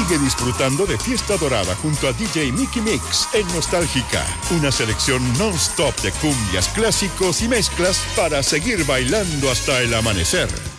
Sigue disfrutando de Fiesta Dorada junto a DJ Mickey Mix en Nostálgica. Una selección non-stop de cumbias, clásicos y mezclas para seguir bailando hasta el amanecer.